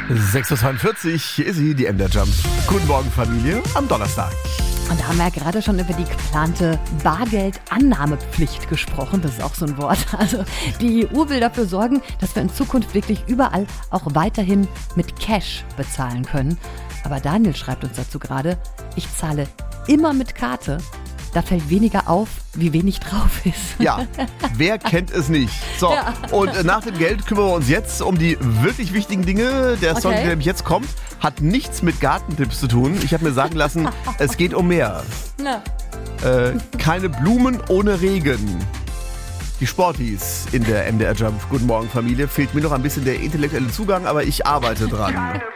6.42 Uhr, hier ist sie, die MDR Jump. Guten Morgen, Familie, am Donnerstag. Und da haben wir ja gerade schon über die geplante Bargeldannahmepflicht gesprochen. Das ist auch so ein Wort. Also die EU will dafür sorgen, dass wir in Zukunft wirklich überall auch weiterhin mit Cash bezahlen können. Aber Daniel schreibt uns dazu gerade, ich zahle immer mit Karte. Da fällt weniger auf, wie wenig drauf ist. Ja, wer kennt es nicht? So, Ja. Und nach dem Geld kümmern wir uns jetzt um die wirklich wichtigen Dinge. Der Song, Okay. der nämlich jetzt kommt, hat nichts mit Gartentipps zu tun. Ich habe mir sagen lassen, es geht um mehr. Na. Keine Blumen ohne Regen. Die Sporties in der MDR Jump. Guten Morgen, Familie. Fehlt mir noch ein bisschen der intellektuelle Zugang, aber ich arbeite dran.